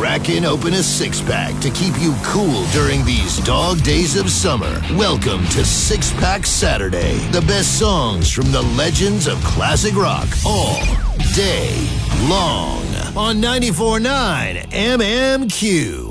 cracking open a six-pack to keep you cool during these dog days of summer. Welcome to Six Pack Saturday. The best songs from the legends of classic rock all day long on 94.9 MMQ.